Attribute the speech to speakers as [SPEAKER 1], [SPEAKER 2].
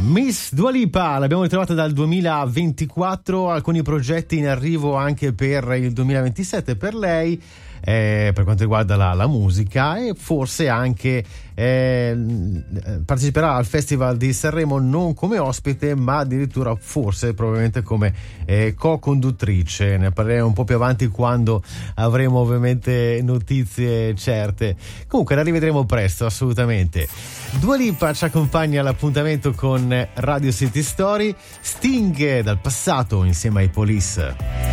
[SPEAKER 1] Miss Dua Lipa l'abbiamo ritrovata dal 2024, alcuni progetti in arrivo anche per il 2027 per lei, per quanto riguarda la musica, e forse anche parteciperà al Festival di Sanremo non come ospite ma addirittura forse probabilmente come co-conduttrice. Ne parleremo un po' più avanti quando avremo ovviamente notizie certe. Comunque la rivedremo presto, assolutamente. Dua Lipa ci accompagna all'appuntamento con Radio City Story. Sting dal passato insieme ai Police.